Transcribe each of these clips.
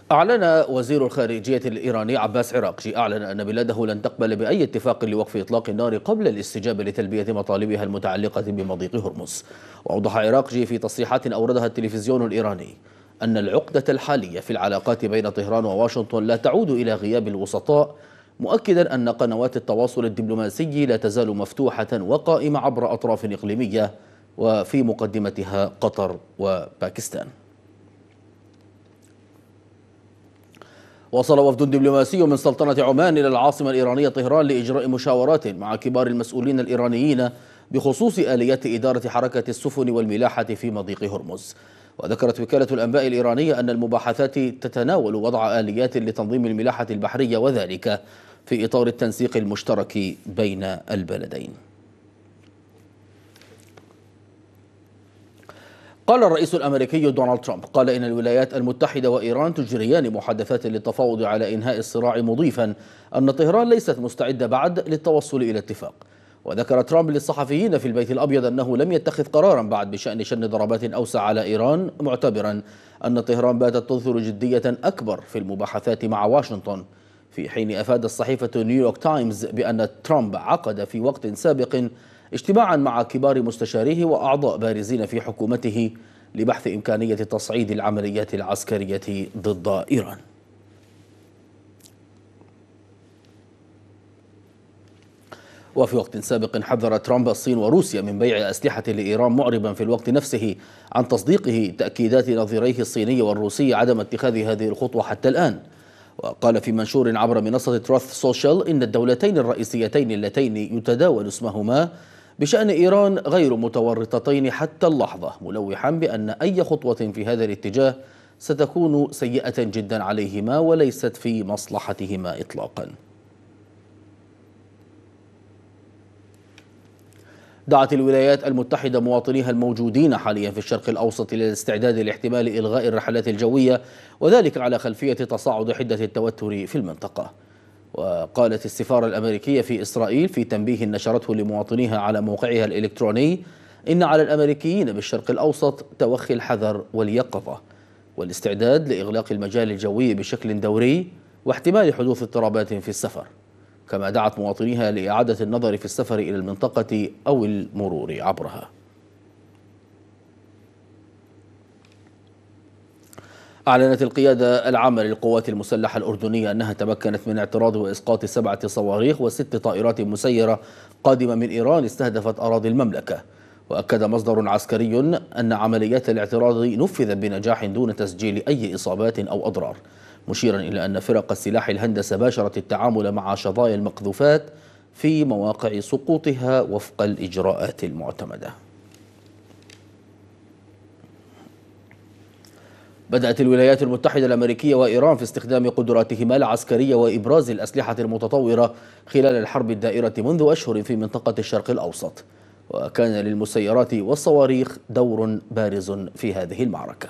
أعلن وزير الخارجية الإيراني عباس عراقجي أن بلاده لن تقبل بأي اتفاق لوقف إطلاق النار قبل الاستجابة لتلبية مطالبها المتعلقة بمضيق هرمز. وأوضح عراقجي في تصريحات أوردها التلفزيون الإيراني أن العقدة الحالية في العلاقات بين طهران وواشنطن لا تعود إلى غياب الوسطاء، مؤكدا أن قنوات التواصل الدبلوماسي لا تزال مفتوحة وقائمة عبر أطراف إقليمية وفي مقدمتها قطر وباكستان. وصل وفد دبلوماسي من سلطنة عمان إلى العاصمة الإيرانية طهران لإجراء مشاورات مع كبار المسؤولين الإيرانيين بخصوص آليات إدارة حركة السفن والملاحة في مضيق هرمز. وذكرت وكالة الأنباء الإيرانية أن المباحثات تتناول وضع آليات لتنظيم الملاحة البحرية، وذلك في إطار التنسيق المشترك بين البلدين. قال الرئيس الأمريكي دونالد ترامب إن الولايات المتحدة وإيران تجريان محادثات للتفاوض على إنهاء الصراع، مضيفا أن طهران ليست مستعدة بعد للتوصل إلى اتفاق. وذكر ترامب للصحفيين في البيت الأبيض أنه لم يتخذ قرارا بعد بشأن شن ضربات أوسع على إيران، معتبرا أن طهران باتت تظهر جدية أكبر في المباحثات مع واشنطن، في حين أفادت صحيفة نيويورك تايمز بأن ترامب عقد في وقت سابق اجتماعا مع كبار مستشاريه وأعضاء بارزين في حكومته لبحث إمكانية تصعيد العمليات العسكرية ضد إيران. وفي وقت سابق حذر ترامب الصين وروسيا من بيع أسلحة لإيران، معربا في الوقت نفسه عن تصديقه تأكيدات نظيريه الصيني والروسي عدم اتخاذ هذه الخطوة حتى الآن. وقال في منشور عبر منصة تروث سوشيال إن الدولتين الرئيسيتين اللتين يتداول اسمهما بشأن إيران غير متورطتين حتى اللحظة، ملوحا بأن أي خطوة في هذا الاتجاه ستكون سيئة جدا عليهما وليست في مصلحتهما إطلاقا. دعت الولايات المتحدة مواطنيها الموجودين حاليا في الشرق الأوسط إلى الاستعداد لاحتمال إلغاء الرحلات الجوية، وذلك على خلفية تصاعد حدة التوتر في المنطقة. وقالت السفارة الأمريكية في إسرائيل في تنبيه نشرته لمواطنيها على موقعها الإلكتروني إن على الأمريكيين بالشرق الأوسط توخي الحذر واليقظة والاستعداد لإغلاق المجال الجوي بشكل دوري واحتمال حدوث اضطرابات في السفر، كما دعت مواطنيها لإعادة النظر في السفر إلى المنطقة أو المرور عبرها. أعلنت القيادة العامة للقوات المسلحة الأردنية أنها تمكنت من اعتراض وإسقاط 7 صواريخ و6 طائرات مسيرة قادمة من إيران استهدفت أراضي المملكة. وأكد مصدر عسكري أن عمليات الاعتراض نفذت بنجاح دون تسجيل أي إصابات أو أضرار، مشيرا إلى أن فرق السلاح الهندسة باشرت التعامل مع شظايا المقذوفات في مواقع سقوطها وفق الإجراءات المعتمدة. بدأت الولايات المتحدة الأمريكية وإيران في استخدام قدراتهما العسكرية وإبراز الأسلحة المتطورة خلال الحرب الدائرة منذ أشهر في منطقة الشرق الأوسط، وكان للمسيرات والصواريخ دور بارز في هذه المعركة.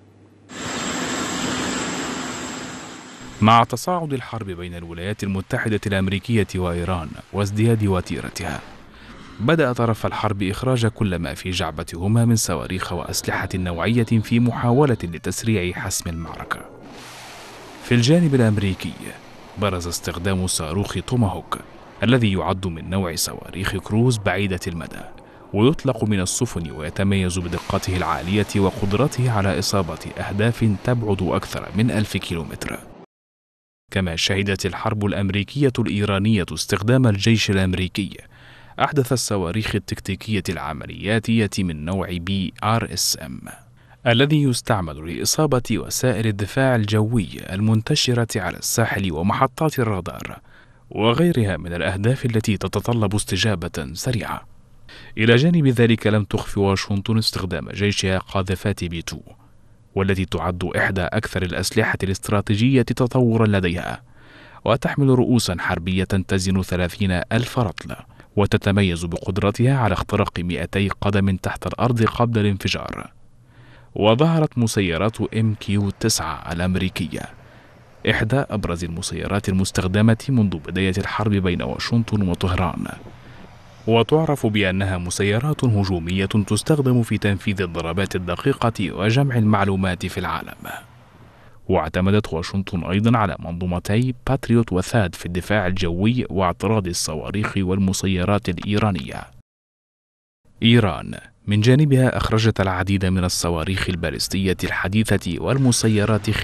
مع تصاعد الحرب بين الولايات المتحدة الأمريكية وإيران وازدياد وتيرتها، بدأ طرف الحرب إخراج كل ما في جعبتهما من صواريخ وأسلحة نوعية في محاولة لتسريع حسم المعركة. في الجانب الأمريكي برز استخدام صاروخ توماهوك الذي يعد من نوع صواريخ كروز بعيدة المدى، ويطلق من السفن ويتميز بدقته العالية وقدرته على إصابة أهداف تبعد أكثر من 1000 كيلومتر. كما شهدت الحرب الأمريكية الإيرانية استخدام الجيش الأمريكي أحدث الصواريخ التكتيكية العملياتية من نوع BRSM الذي يستعمل لإصابة وسائل الدفاع الجوي المنتشرة على الساحل ومحطات الرادار وغيرها من الأهداف التي تتطلب استجابة سريعة. إلى جانب ذلك لم تخف واشنطن استخدام جيشها قاذفات B2 والتي تعد إحدى أكثر الأسلحة الاستراتيجية تطورا لديها، وتحمل رؤوسا حربية تزن 30,000 رطل، وتتميز بقدرتها على اختراق 200 قدم تحت الأرض قبل الانفجار. وظهرت مسيرات MQ-9 الأمريكية إحدى أبرز المسيرات المستخدمة منذ بداية الحرب بين واشنطن وطهران، وتعرف بأنها مسيرات هجومية تستخدم في تنفيذ الضربات الدقيقة وجمع المعلومات في العالم. واعتمدت واشنطن أيضا على منظومتي باتريوت وثاد في الدفاع الجوي واعتراض الصواريخ والمسيرات الإيرانية. إيران من جانبها أخرجت العديد من الصواريخ البالستية الحديثة والمسيرات